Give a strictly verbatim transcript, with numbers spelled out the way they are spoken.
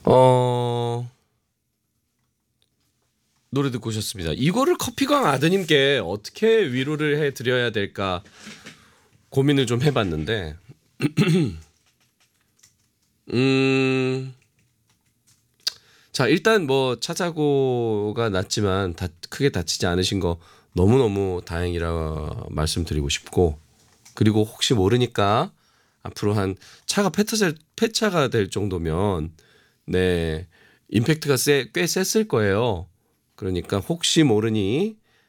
어 노래 듣고 오셨습니다. 이거를 커피광 아드님께 어떻게 위로를 해드려야 될까 고민을 좀 해봤는데, 음, 자 일단 뭐 차사고가 났지만 다 크게 다치지 않으신 거 너무너무 다행이라 말씀드리고 싶고, 그리고 혹시 모르니까 앞으로 한 차가 폐차, 폐차가 될 정도면 네 임팩트가 세, 꽤 셌을 거예요. 그러니까 혹시 모르니